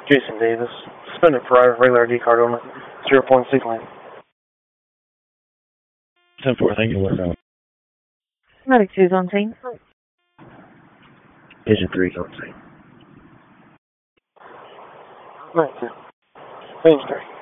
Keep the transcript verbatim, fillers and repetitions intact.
Jason Davis. Suspended for regular I D card only. Zero point six lane. ten four, thank you. What's up? Medic two's on scene. Vision three's on scene. Right, two. Range three.